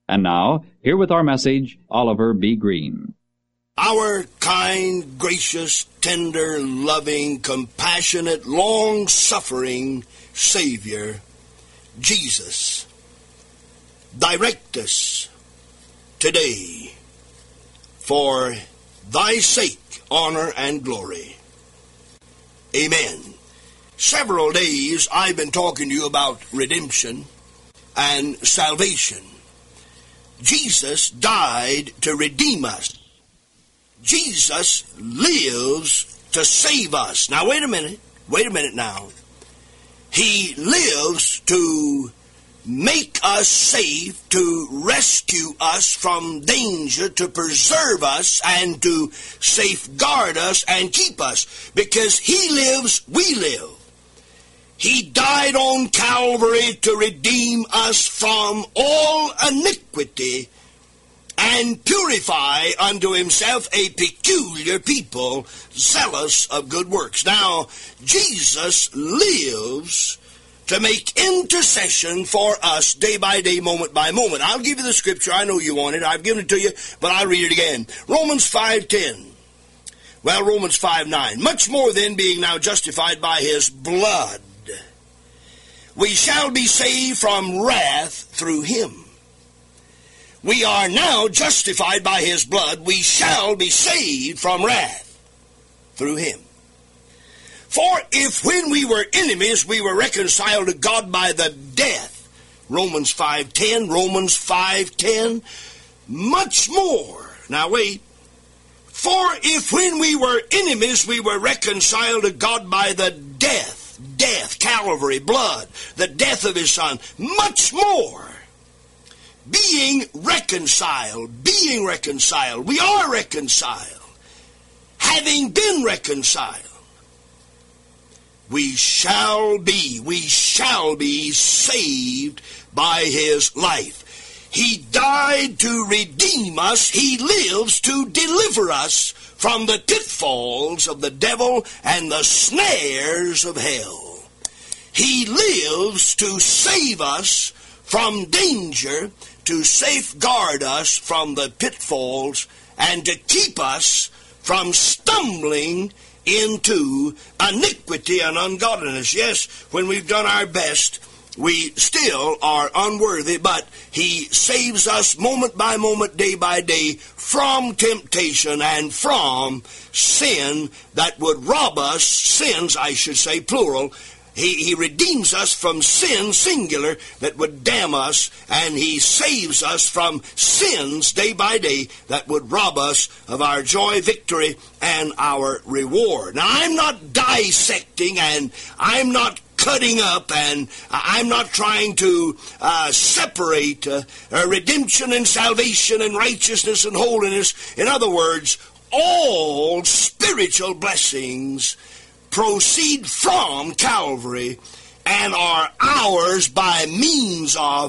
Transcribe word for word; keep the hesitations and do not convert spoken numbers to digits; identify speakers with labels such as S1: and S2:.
S1: And now, here with our message, Oliver B. Green.
S2: Our kind, gracious, tender, loving, compassionate, long-suffering Savior, Jesus, direct us today for thy sake, honor, and glory. Amen. Several days I've been talking to you about redemption and salvation. Jesus died to redeem us. Jesus lives to save us. Now, wait a minute. Wait a minute now. He lives to make us safe, to rescue us from danger, to preserve us, and to safeguard us and keep us. Because He lives, we live. He died on Calvary to redeem us from all iniquity and purify unto Himself a peculiar people, zealous of good works. Now, Jesus lives to make intercession for us day by day, moment by moment. I'll give you the scripture. I know you want it. I've given it to you, but I'll read it again. Romans five ten. Well, Romans five nine. Much more then, being now justified by His blood, we shall be saved from wrath through Him. We are now justified by His blood. We shall be saved from wrath through Him. For if when we were enemies, we were reconciled to God by the death, Romans five ten, Romans five ten, much more. Now wait. For if when we were enemies, we were reconciled to God by the death, death, Calvary, blood, the death of His Son, much more, being reconciled, being reconciled, we are reconciled, having been reconciled, we shall be, we shall be saved by His life. He died to redeem us. He lives to deliver us from the pitfalls of the devil and the snares of hell. He lives to save us from danger, to safeguard us from the pitfalls, and to keep us from stumbling into iniquity and ungodliness. Yes, when we've done our best, we still are unworthy, but He saves us moment by moment, day by day, from temptation and from sin that would rob us, sins, I should say, plural. He, he redeems us from sin, singular, that would damn us, and He saves us from sins day by day that would rob us of our joy, victory, and our reward. Now, I'm not dissecting, and I'm not cutting up, and I'm not trying to uh, separate uh, uh, redemption and salvation and righteousness and holiness. In other words, all spiritual blessings proceed from Calvary and are ours by means of